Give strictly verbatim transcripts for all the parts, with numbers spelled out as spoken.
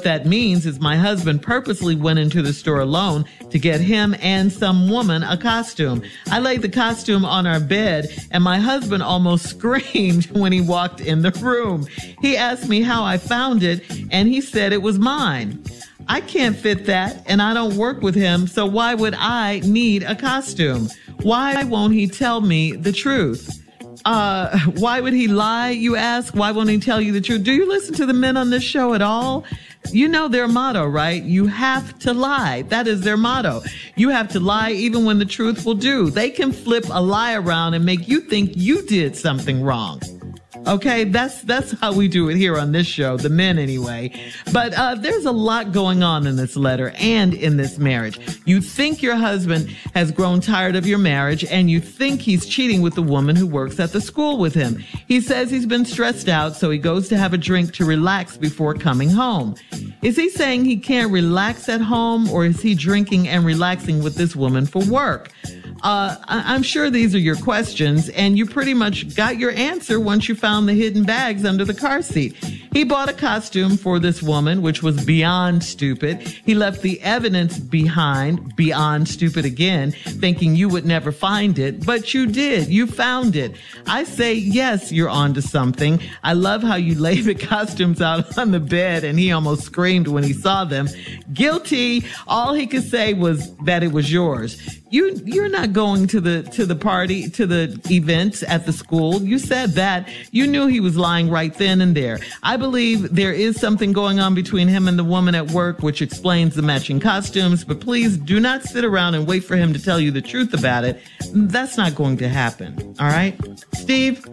What that means is my husband purposely went into the store alone to get him and some woman a costume. I laid the costume on our bed and my husband almost screamed when he walked in the room. He asked me how I found it and he said it was mine. I can't fit that and I don't work with him, so why would I need a costume? Why won't he tell me the truth? Uh, why would he lie, you ask? Why won't he tell you the truth? Do you listen to the men on this show at all? You know their motto, right? You have to lie. That is their motto. You have to lie even when the truth will do. They can flip a lie around and make you think you did something wrong. Okay, that's that's how we do it here on this show, the men anyway. But uh, there's a lot going on in this letter and in this marriage. You think your husband has grown tired of your marriage and you think he's cheating with the woman who works at the school with him. He says he's been stressed out, so he goes to have a drink to relax before coming home. Is he saying he can't relax at home, or is he drinking and relaxing with this woman for work? Uh, I- I'm sure these are your questions, and you pretty much got your answer once you found the hidden bags under the car seat. He bought a costume for this woman, which was beyond stupid. He left the evidence behind, beyond stupid again, thinking you would never find it, but you did. You found it. I say, yes, you're onto something. I love how you lay the costumes out on the bed, and he almost screamed when he saw them. Guilty. All he could say was that it was yours. You, you're not going to the, to the party, to the events at the school. You said that. You knew he was lying right then and there. I believe there is something going on between him and the woman at work, which explains the matching costumes, but please do not sit around and wait for him to tell you the truth about it. That's not going to happen. All right? Steve?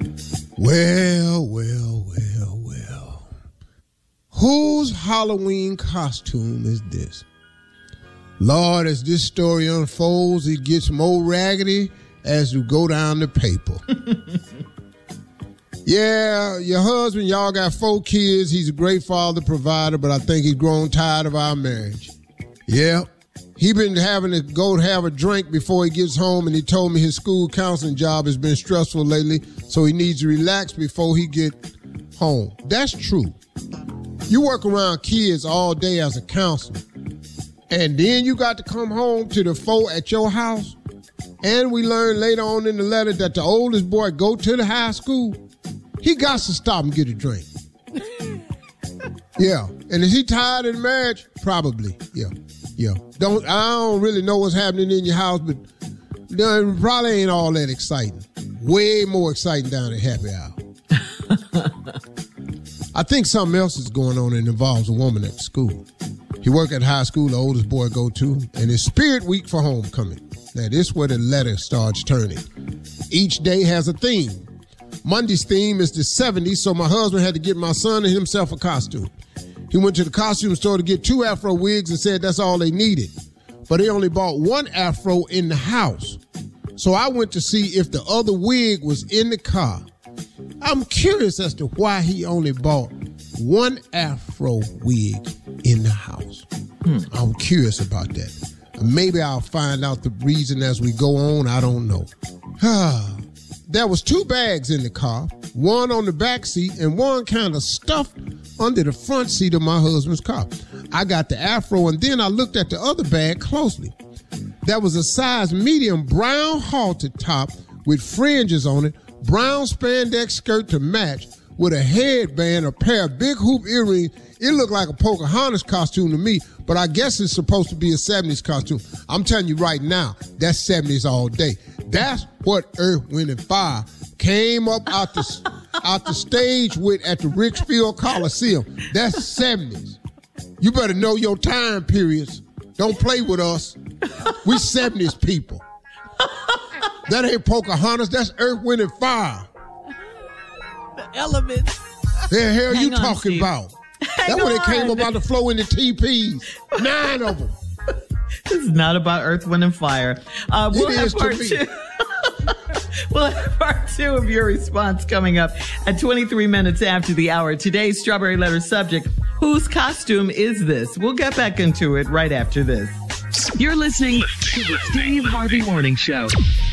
Well, well, well, well. Whose Halloween costume is this? Lord, as this story unfolds, it gets more raggedy as you go down the paper. Yeah, your husband, y'all got four kids. He's a great father, provider, but I think he's grown tired of our marriage. Yeah, he been having to go have a drink before he gets home, and he told me his school counseling job has been stressful lately, so he needs to relax before he get home. That's true. You work around kids all day as a counselor, and then you got to come home to the four at your house. And we learned later on in the letter that the oldest boy go to the high school. He got to stop and get a drink. Yeah. And is he tired of the marriage? Probably. Yeah. Yeah. Don't I don't really know what's happening in your house, but it probably ain't all that exciting. Way more exciting down at happy hour. I think something else is going on that involves a woman at the school. He work at high school, the oldest boy go to, and it's Spirit Week for homecoming. Now, this is where the letter starts turning. Each day has a theme. Monday's theme is the seventies, so my husband had to get my son and himself a costume. He went to the costume store to get two afro wigs and said that's all they needed. But they only bought one afro in the house. So I went to see if the other wig was in the car. I'm curious as to why he only bought one afro wig in the house. Hmm. I'm curious about that. Maybe I'll find out the reason as we go on. I don't know. There was two bags in the car, one on the back seat and one kind of stuffed under the front seat of my husband's car. I got the afro and then I looked at the other bag closely. There was a size medium brown halter top with fringes on it, brown spandex skirt to match with a headband, a pair of big hoop earrings. It looked like a Pocahontas costume to me, but I guess it's supposed to be a seventies costume. I'm telling you right now, that's seventies all day. That's what Earth, Wind, and Fire came up out the, out the stage with at the Richfield Coliseum. That's seventies. You better know your time periods. Don't play with us. We seventies people. That ain't Pocahontas. That's Earth, Wind, and Fire. The elements. The hell Hang you on, talking Steve. about? Hang That's when on. it came about the flow in the T Ps. Nine of them. This is not about Earth, Wind, and Fire. Uh, we'll It have is to part me. two. We'll have part two of your response coming up at twenty-three minutes after the hour. Today's Strawberry Letter subject, whose costume is this? We'll get back into it right after this. You're listening to the Steve Harvey Morning Show.